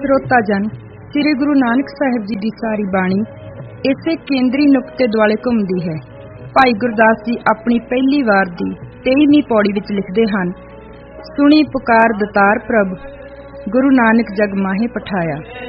ਸਰੋਤਾਜਨ, ਸ੍ਰੀ ਗੁਰੂ ਨਾਨਕ ਸਾਹਿਬ ਜੀ ਦੀ ਸਾਰੀ ਬਾਣੀ ਇਸੇ ਕੇਂਦਰੀ ਨੁਕਤੇ ਦੁਆਲੇ ਘੁੰਮਦੀ ਹੈ। ਭਾਈ ਗੁਰਦਾਸ ਜੀ ਆਪਣੀ ਪਹਿਲੀ ਵਾਰ ਦੀ 23ਵੀਂ ਪੌੜੀ ਵਿੱਚ ਲਿਖਦੇ ਹਨ, ਸੁਣੀ ਪੁਕਾਰ ਦਤਾਰ ਪ੍ਰਭ, ਗੁਰੂ ਨਾਨਕ ਜਗ ਮਾਹੇ ਪਠਾਇਆ।